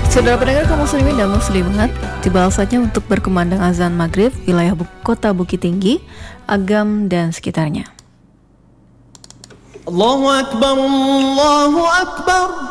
Saudara pendengar kaum muslimin dan muslimat, tiba saatnya untuk berkumandang azan maghrib wilayah kota Bukit Tinggi, Agam dan sekitarnya. Allahu Akbar, Allahu Akbar.